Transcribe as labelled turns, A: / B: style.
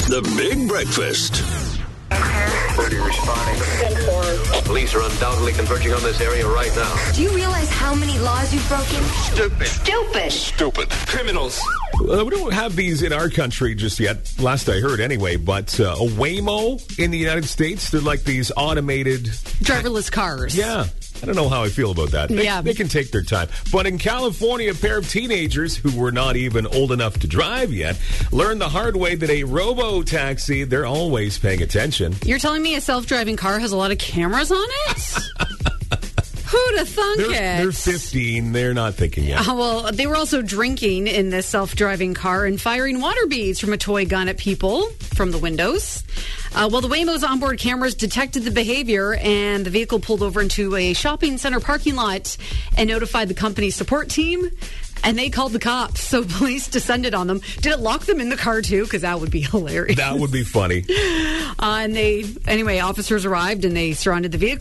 A: The Big Breakfast.
B: Police are undoubtedly converging on this area right now.
C: Do you realize how many laws you've broken?
A: Stupid.
B: Criminals.
D: We don't have these in our country just yet, last I heard anyway, but a Waymo in the United States, they're like these automated...
E: driverless cars.
D: Yeah. I don't know how I feel about that. They can take their time. But in California, a pair of teenagers who were not even old enough to drive yet learned the hard way that a robo-taxi, they're always paying attention.
E: You're telling me a self-driving car has a lot of cameras on it? Who'd have thunk it?
D: They're 15. They're not thinking yet.
E: Well, they were also drinking in this self-driving car and firing water beads from a toy gun at people from the windows. Well, the Waymo's onboard cameras detected the behavior, and the vehicle pulled over into a shopping center parking lot and notified the company's support team. And they called the cops, so police descended on them. Did it lock them in the car, too? Because that would be hilarious.
D: That would be funny.
E: Anyway, officers arrived, and they surrounded the vehicle.